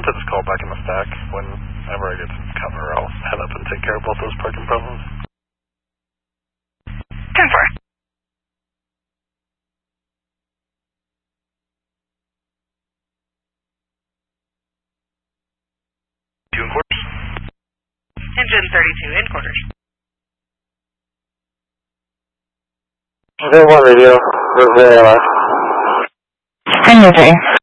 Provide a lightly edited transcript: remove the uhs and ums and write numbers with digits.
put this call back in the stack. Whenever I get some cover, I'll head up and take care of both those parking problems. 10-4. Two in quarters. Engine 32 in quarters. Okay, 1 radio. Hangar 3.